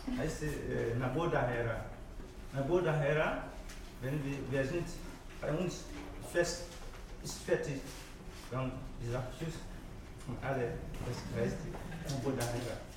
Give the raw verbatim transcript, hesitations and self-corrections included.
heißt äh, Nabodahera. Nabodahera, wenn wir, wir sind bei uns fest, ist fertig, dann dieser Schuss von alle, das heißt Nabodahera.